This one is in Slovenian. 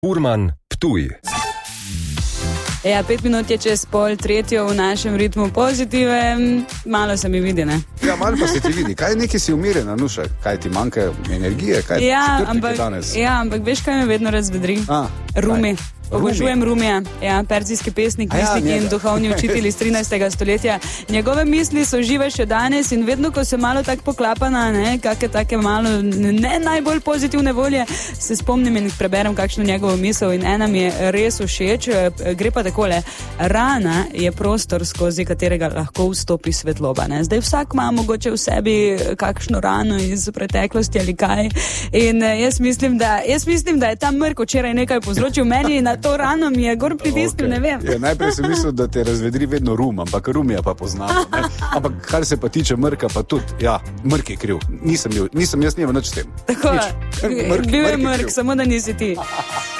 Furman Ptuj. Ja, 5 minut je čez 2:30 v našem ritmu pozitive, malo se mi vidi, ne? Ja, malo pa se ti vidi. Kaj neki si umirjena, Nuša? Kaj ti manjka energije? Kaj danes? Ampak veš, kaj me vedno razvedri? Rumi. Obožujem Rumija, perzijski pesnik, mistik in duhovni učitelj iz 13. stoletja. Njegove misli so žive še danes in vedno, ko se malo tako poklapana, kakšne take malo ne najbolj pozitivne volje, se spomnim in preberem kakšno njegovo misel in ena mi je res všeč. Gre pa takole: rana je prostor, skozi katerega lahko vstopi svetloba. Zdaj vsak ima mogoče v sebi kakšno rano iz preteklosti ali kaj. In jaz mislim, da je ta mrk včeraj nekaj povzročil meni in to rano mi je gor pritisnil, ne vem. Ja, najprej sem mislil, da te razvedri vedno rum, ampak rumija pa poznamo. Ampak kar se pa tiče mrka, pa tudi, mrk je kriv. Nisem jaz nič s tem. Tako, bil je mrk, samo da nisi ti.